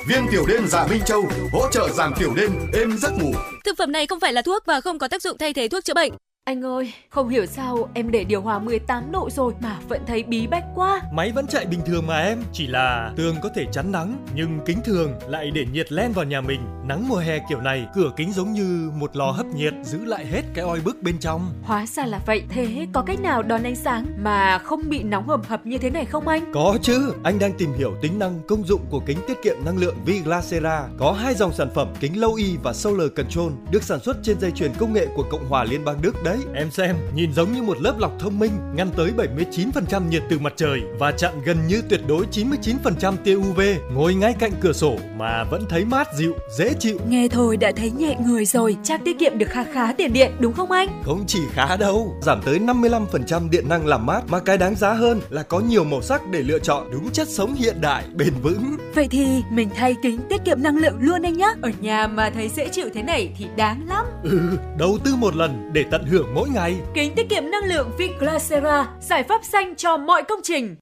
Viên tiểu đêm Dạ Minh Châu hỗ trợ giảm tiểu đêm, êm giấc ngủ. Thực phẩm này không phải là thuốc và không có tác dụng thay thế thuốc chữa bệnh. Anh ơi, không hiểu sao em để điều hòa 18 độ rồi mà vẫn thấy bí bách quá. Máy vẫn chạy bình thường mà em, chỉ là tường có thể chắn nắng, nhưng kính thường lại để nhiệt len vào nhà mình. Nắng mùa hè kiểu này, cửa kính giống như một lò hấp nhiệt, giữ lại hết cái oi bức bên trong. Hóa ra là vậy, thế có cách nào đón ánh sáng mà không bị nóng hầm hập như thế này không anh? Có chứ, anh đang tìm hiểu tính năng công dụng của kính tiết kiệm năng lượng Viglasera. Có 2 dòng sản phẩm kính Low E và Solar Control được sản xuất trên dây chuyền công nghệ của Cộng hòa Liên bang Đức đấy. Em xem, nhìn giống như một lớp lọc thông minh, ngăn tới 79% nhiệt từ mặt trời và chặn gần như tuyệt đối 99% tia UV. Ngồi ngay cạnh cửa sổ mà vẫn thấy mát dịu, dễ chịu. Nghe thôi đã thấy nhẹ người rồi, chắc tiết kiệm được khá tiền điện đúng không anh? Không chỉ khá đâu, giảm tới 55% điện năng làm mát, mà cái đáng giá hơn là có nhiều màu sắc để lựa chọn, đúng chất sống hiện đại, bền vững. Vậy thì mình thay kính tiết kiệm năng lượng luôn anh nhé. Ở nhà mà thấy dễ chịu thế này thì đáng lắm. Đầu tư một lần để tận hưởng mỗi ngày. Kính tiết kiệm năng lượng Viglasera, giải pháp xanh cho mọi công trình.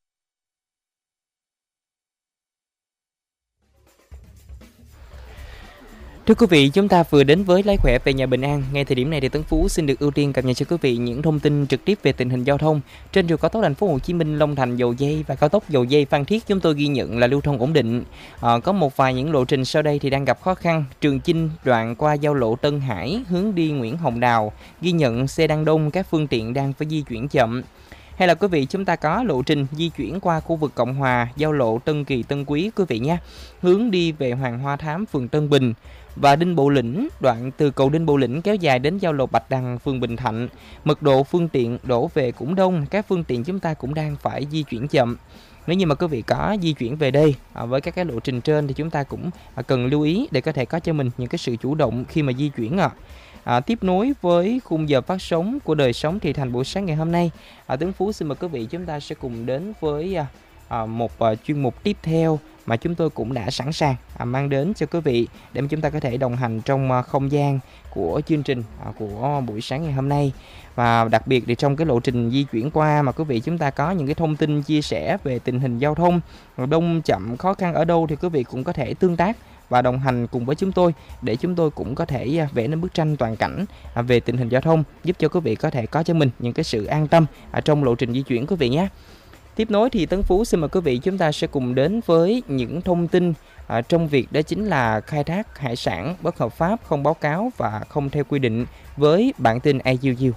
Thưa quý vị, chúng ta vừa đến với Lái khỏe về nhà bình an. Ngay thời điểm này thì Tấn Phú xin được ưu tiên cập nhật cho quý vị những thông tin trực tiếp về tình hình giao thông trên đường cao tốc Thành phố Hồ Chí Minh Long Thành Dầu Giây và cao tốc Dầu Giây Phan Thiết. Chúng tôi ghi nhận là lưu thông ổn định. Có một vài những lộ trình sau đây thì đang gặp khó khăn. Trường Chinh đoạn qua giao lộ Tân Hải hướng đi Nguyễn Hồng Đào ghi nhận xe đang đông, các phương tiện đang phải di chuyển chậm. Hay là quý vị, chúng ta có lộ trình di chuyển qua khu vực Cộng Hòa, giao lộ Tân Kỳ Tân Quý quý vị nhé, hướng đi về Hoàng Hoa Thám phường Tân Bình và Đinh Bộ Lĩnh, đoạn từ cầu Đinh Bộ Lĩnh kéo dài đến giao lộ Bạch Đằng phường Bình Thạnh. Mật độ phương tiện đổ về cũng đông, các phương tiện chúng ta cũng đang phải di chuyển chậm. Nếu như mà quý vị có di chuyển về đây với các cái lộ trình trên thì chúng ta cũng cần lưu ý để có thể có cho mình những cái sự chủ động khi mà di chuyển tiếp nối với khung giờ phát sóng của Đời Sống Thị Thành buổi sáng ngày hôm nay. Tuấn Phú xin mời quý vị chúng ta sẽ cùng đến với một chuyên mục tiếp theo mà chúng tôi cũng đã sẵn sàng mang đến cho quý vị để mà chúng ta có thể đồng hành trong không gian của chương trình của buổi sáng ngày hôm nay. Và đặc biệt thì trong cái lộ trình di chuyển qua mà quý vị chúng ta có những cái thông tin chia sẻ về tình hình giao thông, đông chậm khó khăn ở đâu thì quý vị cũng có thể tương tác và đồng hành cùng với chúng tôi để chúng tôi cũng có thể vẽ nên bức tranh toàn cảnh về tình hình giao thông, giúp cho quý vị có thể có cho mình những cái sự an tâm trong lộ trình di chuyển quý vị nhé. Tiếp nối thì Tấn Phú xin mời quý vị chúng ta sẽ cùng đến với những thông tin trong việc đó chính là khai thác hải sản bất hợp pháp, không báo cáo và không theo quy định với bản tin AUU.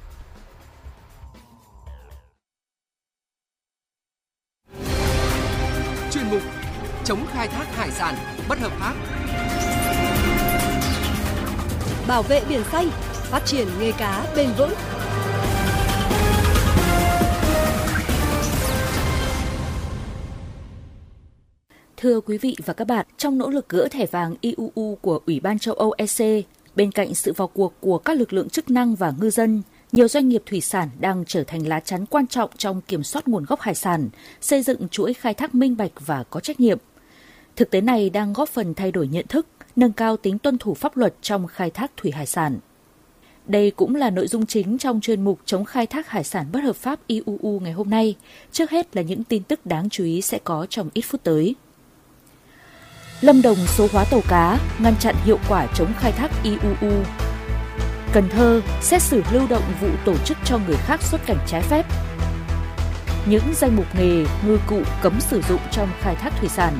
Chuyên mục chống khai thác hải sản bất hợp pháp, bảo vệ biển xanh, phát triển nghề cá bền vững. Thưa quý vị và các bạn, trong nỗ lực gỡ thẻ vàng IUU của Ủy ban châu Âu EC, bên cạnh sự vào cuộc của các lực lượng chức năng và ngư dân, nhiều doanh nghiệp thủy sản đang trở thành lá chắn quan trọng trong kiểm soát nguồn gốc hải sản, xây dựng chuỗi khai thác minh bạch và có trách nhiệm. Thực tế này đang góp phần thay đổi nhận thức, nâng cao tính tuân thủ pháp luật trong khai thác thủy hải sản. Đây cũng là nội dung chính trong chuyên mục chống khai thác hải sản bất hợp pháp IUU ngày hôm nay. Trước hết là những tin tức đáng chú ý sẽ có trong ít phút tới. Lâm Đồng số hóa tàu cá, ngăn chặn hiệu quả chống khai thác IUU. Cần Thơ xét xử lưu động vụ tổ chức cho người khác xuất cảnh trái phép. Những danh mục nghề ngư cụ cấm sử dụng trong khai thác thủy sản.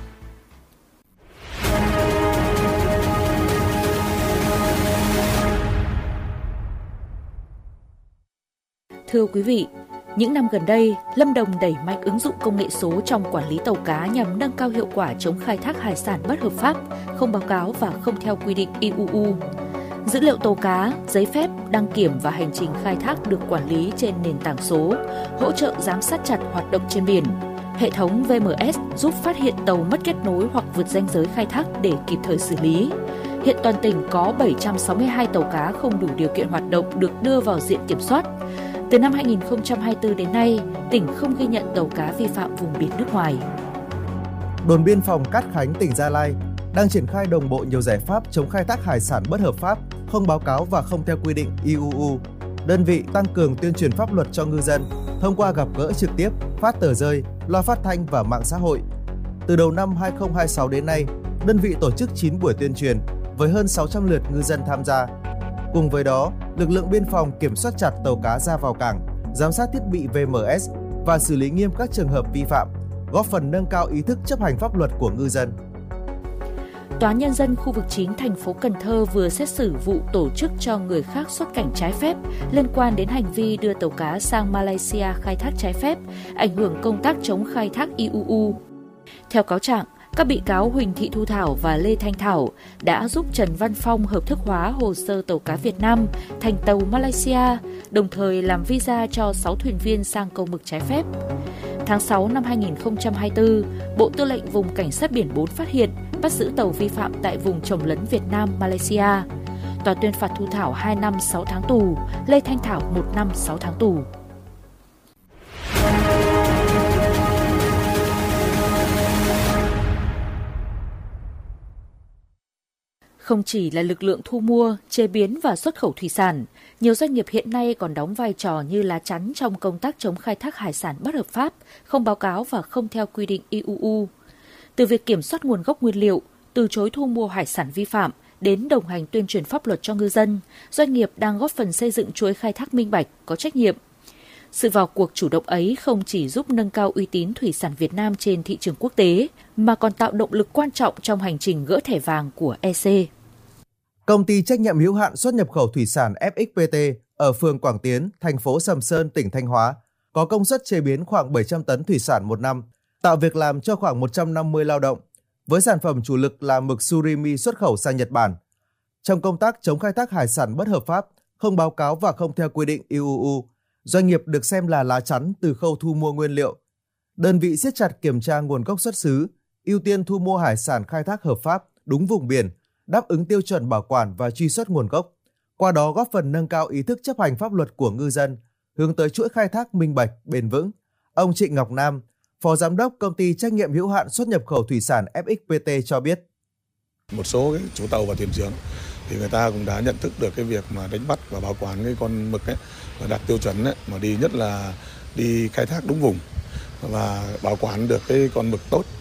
Thưa quý vị, những năm gần đây, Lâm Đồng đẩy mạnh ứng dụng công nghệ số trong quản lý tàu cá nhằm nâng cao hiệu quả chống khai thác hải sản bất hợp pháp, không báo cáo và không theo quy định IUU. Dữ liệu tàu cá, giấy phép, đăng kiểm và hành trình khai thác được quản lý trên nền tảng số, hỗ trợ giám sát chặt hoạt động trên biển. Hệ thống VMS giúp phát hiện tàu mất kết nối hoặc vượt ranh giới khai thác để kịp thời xử lý. Hiện toàn tỉnh có 762 tàu cá không đủ điều kiện hoạt động được đưa vào diện kiểm soát. Từ năm 2024 đến nay, tỉnh không ghi nhận tàu cá vi phạm vùng biển nước ngoài. Đồn biên phòng Cát Khánh, tỉnh Gia Lai đang triển khai đồng bộ nhiều giải pháp chống khai thác hải sản bất hợp pháp, không báo cáo và không theo quy định IUU. Đơn vị tăng cường tuyên truyền pháp luật cho ngư dân thông qua gặp gỡ trực tiếp, phát tờ rơi, loa phát thanh và mạng xã hội. Từ đầu năm 2026 đến nay, đơn vị tổ chức 9 buổi tuyên truyền với hơn 600 lượt ngư dân tham gia. Cùng với đó, lực lượng biên phòng kiểm soát chặt tàu cá ra vào cảng, giám sát thiết bị VMS và xử lý nghiêm các trường hợp vi phạm, góp phần nâng cao ý thức chấp hành pháp luật của ngư dân. Tòa án Nhân dân khu vực 9 thành phố Cần Thơ vừa xét xử vụ tổ chức cho người khác xuất cảnh trái phép liên quan đến hành vi đưa tàu cá sang Malaysia khai thác trái phép, ảnh hưởng công tác chống khai thác IUU. Theo cáo trạng, các bị cáo Huỳnh Thị Thu Thảo và Lê Thanh Thảo đã giúp Trần Văn Phong hợp thức hóa hồ sơ tàu cá Việt Nam thành tàu Malaysia, đồng thời làm visa cho 6 thuyền viên sang câu mực trái phép. Tháng 6 năm 2024, Bộ Tư lệnh Vùng Cảnh sát Biển 4 phát hiện, bắt giữ tàu vi phạm tại vùng chồng lấn Việt Nam, Malaysia. Tòa tuyên phạt Thu Thảo 2 năm 6 tháng tù, Lê Thanh Thảo 1 năm 6 tháng tù. Không chỉ là lực lượng thu mua, chế biến và xuất khẩu thủy sản, nhiều doanh nghiệp hiện nay còn đóng vai trò như lá chắn trong công tác chống khai thác hải sản bất hợp pháp, không báo cáo và không theo quy định IUU. Từ việc kiểm soát nguồn gốc nguyên liệu, từ chối thu mua hải sản vi phạm, đến đồng hành tuyên truyền pháp luật cho ngư dân, doanh nghiệp đang góp phần xây dựng chuỗi khai thác minh bạch, có trách nhiệm. Sự vào cuộc chủ động ấy không chỉ giúp nâng cao uy tín thủy sản Việt Nam trên thị trường quốc tế, mà còn tạo động lực quan trọng trong hành trình gỡ thẻ vàng của EC. Công ty trách nhiệm hữu hạn xuất nhập khẩu thủy sản FXPT ở phường Quảng Tiến, thành phố Sầm Sơn, tỉnh Thanh Hóa, có công suất chế biến khoảng 700 tấn thủy sản một năm, tạo việc làm cho khoảng 150 lao động, với sản phẩm chủ lực là mực surimi xuất khẩu sang Nhật Bản. Trong công tác chống khai thác hải sản bất hợp pháp, không báo cáo và không theo quy định IUU, doanh nghiệp được xem là lá chắn từ khâu thu mua nguyên liệu. Đơn vị siết chặt kiểm tra nguồn gốc xuất xứ, ưu tiên thu mua hải sản khai thác hợp pháp, đúng vùng biển, đáp ứng tiêu chuẩn bảo quản và truy xuất nguồn gốc. Qua đó góp phần nâng cao ý thức chấp hành pháp luật của ngư dân, hướng tới chuỗi khai thác minh bạch, bền vững. Ông Trịnh Ngọc Nam, Phó Giám đốc Công ty trách nhiệm hữu hạn xuất nhập khẩu thủy sản FXPT cho biết. Một số cái chủ tàu và thuyền trưởng thì người ta cũng đã nhận thức được cái việc mà đánh bắt và bảo quản cái con mực ấy, và đạt tiêu chuẩn ấy, mà đi nhất là đi khai thác đúng vùng và bảo quản được cái con mực tốt.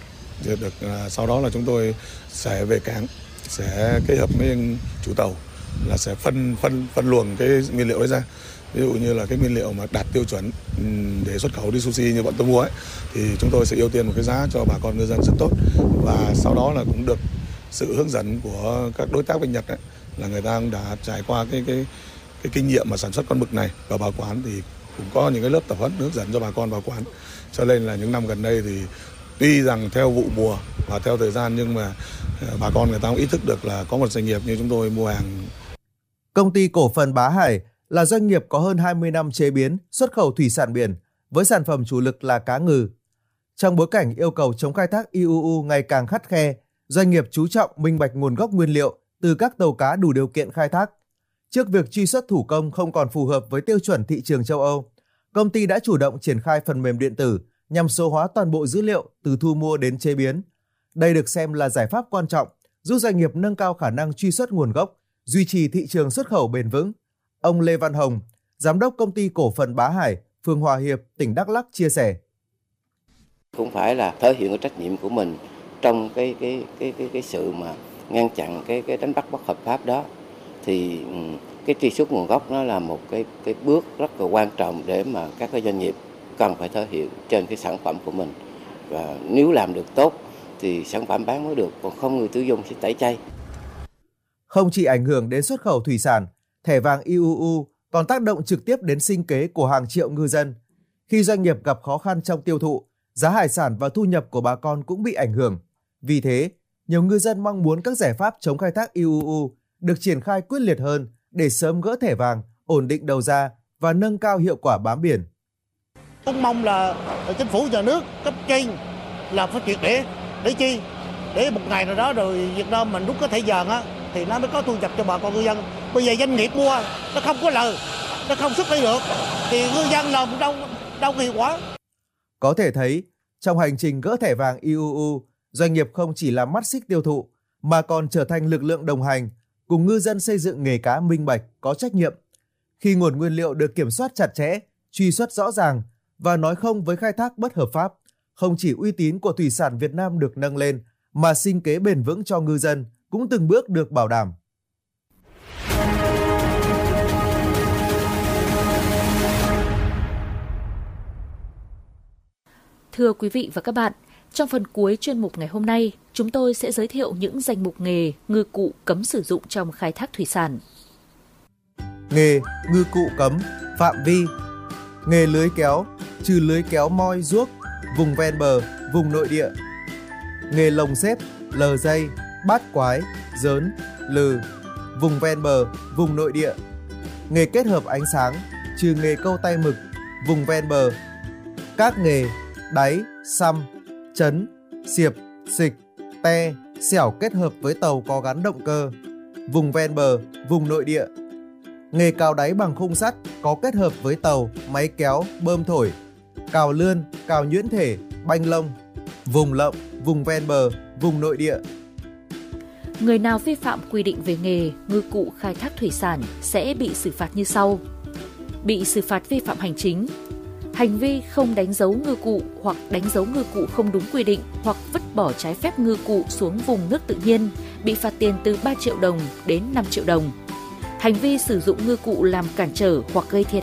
Sau đó là chúng tôi sẽ về cảng, sẽ kết hợp với chủ tàu là sẽ phân luồng cái nguyên liệu ấy ra. Ví dụ như là cái nguyên liệu mà đạt tiêu chuẩn để xuất khẩu đi sushi như bọn tôi mua ấy, thì chúng tôi sẽ ưu tiên một cái giá cho bà con ngư dân rất tốt, và sau đó là cũng được sự hướng dẫn của các đối tác bên Nhật ấy, là người ta cũng đã trải qua cái kinh nghiệm mà sản xuất con mực này và bảo quản, thì cũng có những cái lớp tập huấn hướng dẫn cho bà con bảo quản. Cho nên là những năm gần đây thì tuy rằng theo vụ mùa và theo thời gian, nhưng mà bà con người ta cũng ý thức được là có một doanh nghiệp như chúng tôi mua hàng. Công ty cổ phần Bá Hải là doanh nghiệp có hơn 20 năm chế biến, xuất khẩu thủy sản biển với sản phẩm chủ lực là cá ngừ. Trong bối cảnh yêu cầu chống khai thác IUU ngày càng khắt khe, doanh nghiệp chú trọng minh bạch nguồn gốc nguyên liệu từ các tàu cá đủ điều kiện khai thác. Trước việc truy xuất thủ công không còn phù hợp với tiêu chuẩn thị trường châu Âu, công ty đã chủ động triển khai phần mềm điện tử nhằm số hóa toàn bộ dữ liệu từ thu mua đến chế biến. Đây được xem là giải pháp quan trọng giúp doanh nghiệp nâng cao khả năng truy xuất nguồn gốc, duy trì thị trường xuất khẩu bền vững. Ông Lê Văn Hồng, Giám đốc Công ty Cổ phần Bá Hải, phường Hòa Hiệp, tỉnh Đắk Lắk chia sẻ. Cũng phải là thể hiện cái trách nhiệm của mình trong cái sự mà ngăn chặn cái đánh bắt bất hợp pháp đó, thì cái truy xuất nguồn gốc nó là một cái bước rất là quan trọng để mà các cái doanh nghiệp cần phải thể hiện trên cái sản phẩm của mình, và nếu làm được tốt thì sản phẩm bán mới được, còn không người tiêu dùng sẽ tẩy chay. Không chỉ ảnh hưởng đến xuất khẩu thủy sản, thẻ vàng IUU còn tác động trực tiếp đến sinh kế của hàng triệu ngư dân. Khi doanh nghiệp gặp khó khăn trong tiêu thụ, giá hải sản và thu nhập của bà con cũng bị ảnh hưởng. Vì thế, nhiều ngư dân mong muốn các giải pháp chống khai thác IUU được triển khai quyết liệt hơn để sớm gỡ thẻ vàng, ổn định đầu ra và nâng cao hiệu quả bám biển. Cũng mong là chính phủ nhà nước cấp trên làm phát triển để chi? Để một ngày nào đó rồi Việt Nam mình rút cái thẻ vàng á, thì nó mới có thu nhập cho bà con ngư dân. Bây giờ doanh nghiệp mua nó không có lời, nó không xuất đi được, thì ngư dân làm đâu hiệu quả. Có thể thấy, trong hành trình gỡ thẻ vàng IUU, doanh nghiệp không chỉ là mắt xích tiêu thụ, mà còn trở thành lực lượng đồng hành, cùng ngư dân xây dựng nghề cá minh bạch, có trách nhiệm. Khi nguồn nguyên liệu được kiểm soát chặt chẽ, truy xuất rõ ràng và nói không với khai thác bất hợp pháp, không chỉ uy tín của thủy sản Việt Nam được nâng lên, mà sinh kế bền vững cho ngư dân cũng từng bước được bảo đảm. Thưa quý vị và các bạn, trong phần cuối chuyên mục ngày hôm nay, chúng tôi sẽ giới thiệu những danh mục nghề ngư cụ cấm sử dụng trong khai thác thủy sản. Nghề ngư cụ cấm, phạm vi. Nghề lưới kéo, trừ lưới kéo moi ruốc, vùng ven bờ, vùng nội địa. Nghề lồng xếp, lờ dây, bát quái, dớn, lừ, vùng ven bờ, vùng nội địa. Nghề kết hợp ánh sáng, trừ nghề câu tay mực, vùng ven bờ. Các nghề đáy, xăm, chấn, xiệp, xịch, te, xẻo kết hợp với tàu có gắn động cơ, vùng ven bờ, vùng nội địa. Nghề cào đáy bằng khung sắt có kết hợp với tàu, máy kéo, bơm thổi, cào lươn, cào nhuyễn thể, banh lông, vùng lộng, vùng ven bờ, vùng nội địa. Người nào vi phạm quy định về nghề ngư cụ khai thác thủy sản sẽ bị xử phạt như sau. Bị xử phạt vi phạm hành chính. Hành vi không đánh dấu ngư cụ hoặc đánh dấu ngư cụ không đúng quy định hoặc vứt bỏ trái phép ngư cụ xuống vùng nước tự nhiên bị phạt tiền từ 3 triệu đồng đến 5 triệu đồng. Hành vi sử dụng ngư cụ làm cản trở hoặc gây thiệt